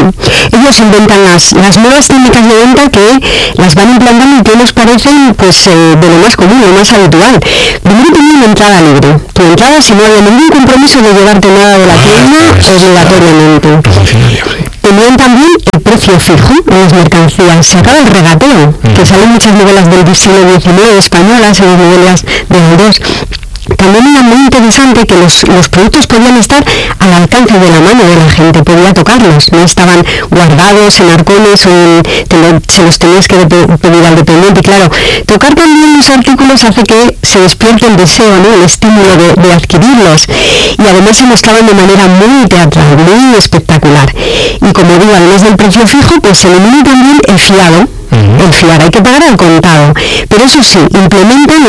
Ellos inventan las nuevas técnicas de venta que las van implantando y que nos parecen pues de lo más común, lo más habitual. Primero tenía una entrada libre. Tu entrada, si no había ningún compromiso de llevarte nada de la tienda, obligatoriamente. Tenían también el precio fijo en las mercancías. Se acaba el regateo, que salen muchas novelas del siglo XIX españolas, en las novelas de Aldós. También era muy interesante que los productos podían estar al alcance de la mano de la gente, podía tocarlos, no estaban guardados en arcones o se los tenías que pedir al dependiente. Y claro, tocar también los artículos hace que se despierte el deseo, ¿no? El estímulo de adquirirlos, y además se mostraban de manera muy teatral, muy espectacular. Y como digo, además del precio fijo, pues se elimina también el fiado. El fiar, hay que pagar al contado, pero eso sí, implementan